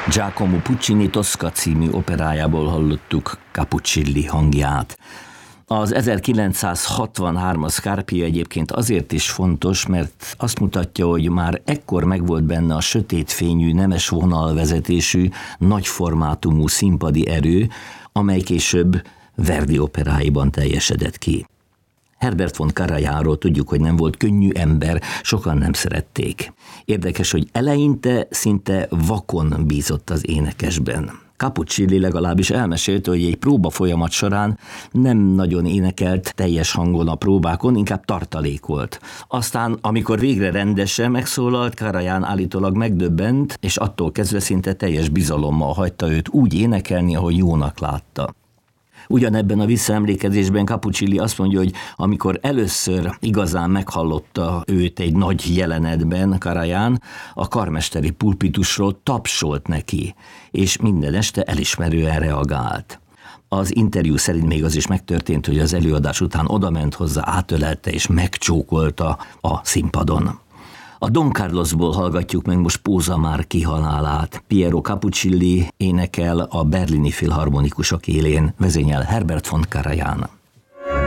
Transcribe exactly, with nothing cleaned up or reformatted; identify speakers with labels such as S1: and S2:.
S1: Giacomo Puccini Tosca című operájából hallottuk Capuccilli hangját. Az ezerkilencszázhatvanhármas Scarpia egyébként azért is fontos, mert azt mutatja, hogy már ekkor megvolt benne a sötétfényű, nemes vonalvezetésű, nagyformátumú színpadi erő, amely később Verdi operáiban teljesedett ki. Herbert von Karajanról tudjuk, hogy nem volt könnyű ember, sokan nem szerették. Érdekes, hogy eleinte szinte vakon bízott az énekesben. Capuccilli legalábbis elmesélte, hogy egy próba folyamat során nem nagyon énekelt teljes hangon a próbákon, inkább tartalékolt. Aztán, amikor végre rendesen megszólalt, Karajan állítólag megdöbbent, és attól kezdve szinte teljes bizalommal hagyta őt úgy énekelni, ahogy jónak látta. Ugyanebben a visszaemlékezésben Capuccilli azt mondja, hogy amikor először igazán meghallotta őt egy nagy jelenetben Karajan, a karmesteri pulpitusról tapsolt neki, és minden este elismerően reagált. Az interjú szerint még az is megtörtént, hogy az előadás után odament hozzá, átölelte és megcsókolta a színpadon. A Don Carlosból hallgatjuk meg most Póza már kihalálát. Piero Capuccilli énekel, a berlini filharmonikusok élén vezényel Herbert von Karajan.